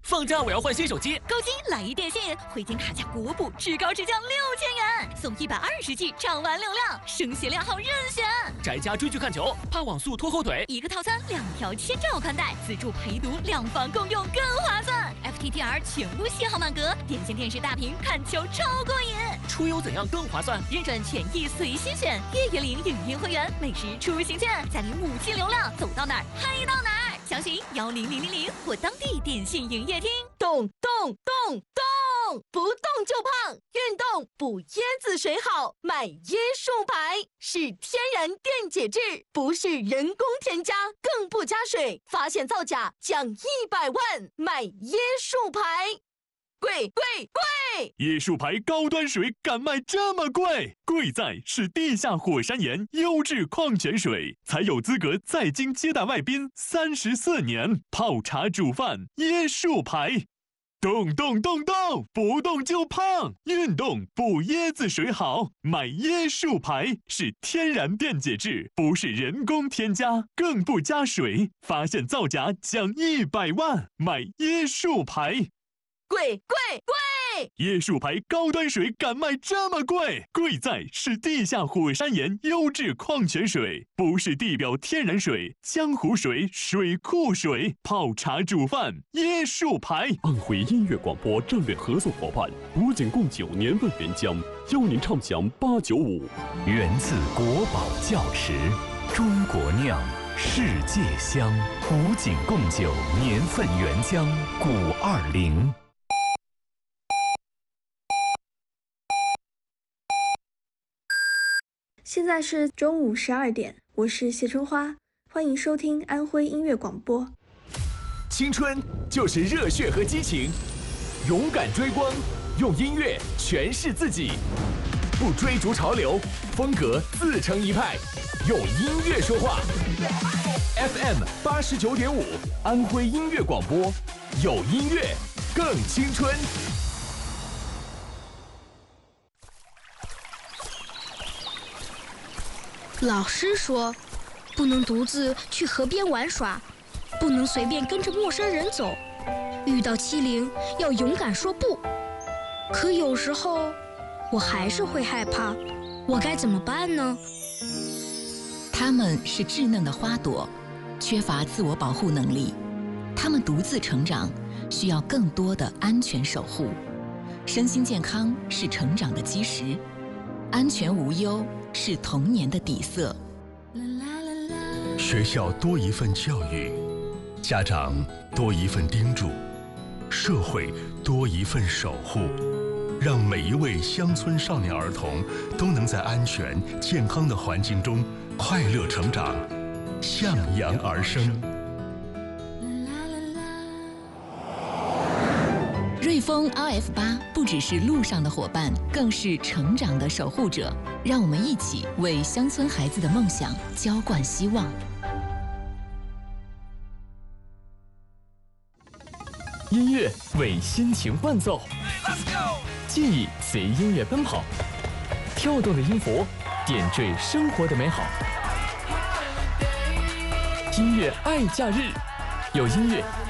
放假我要换新手机， 购机来一电信，回金卡价国补，至高至降6000元，送120G 畅玩流量，声协量号任选。 宅家追剧看球，怕网速拖后腿， 一个套餐2条千兆宽带，自助陪读，2房共用更划算。FTTR 全屋信号满格，点线电视大屏看球超过瘾。 出游怎样更划算？ 认准权益随心选，月月领影音会员，每时出行券，再领5G流量，走到哪儿嗨到哪儿。详询10000或当地电信营业厅。 动，不动就胖，运动补椰子水好，买椰树牌是天然电解质，不是人工添加，更不加水，发现造假奖100万，买椰树牌。贵！ 椰树牌高端水敢卖这么贵？贵在是地下火山岩优质矿泉水，才有资格在京接待外宾34年。泡茶煮饭，椰树牌。动，不动就胖，运动补椰子水好，买椰树牌是天然电解质，不是人工添加，更不加水，发现造假奖100万，买椰树牌。 贵！ 椰树牌高端水敢卖这么贵？贵在是地下火山岩优质矿泉水，不是地表天然水、江湖水、水库水。泡茶煮饭，椰树牌。 安徽音乐广播战略合作伙伴古井贡酒年份原浆，邀您畅享895。 源自国宝窖池，中国酿，世界香。古井贡酒年份原浆520。 现在是中午12点，我是谢春花，欢迎收听安徽音乐广播。 青春就是热血和激情，勇敢追光，用音乐诠释自己，不追逐潮流，风格自成一派，用音乐说话。FM 89.5，安徽音乐广播，有音乐更青春。 老师说，不能独自去河边玩耍，不能随便跟着陌生人走，遇到欺凌要勇敢说不。可有时候，我还是会害怕，我该怎么办呢？ 他们是稚嫩的花朵，缺乏自我保护能力，他们独自成长，需要更多的安全守护。身心健康是成长的基石，安全无忧是童年的底色。 学校多一份教育，家长多一份叮嘱，社会多一份守护，让每一位乡村少年儿童都能在安全健康的环境中快乐成长，向阳而生。 瑞风 RF8不只是路上的伙伴，更是成长的守护者。让我们一起为乡村孩子的梦想浇灌希望。 音乐为心情伴奏，记忆随音乐奔跑，跳动的音符点缀生活的美好。音乐爱假日，有音乐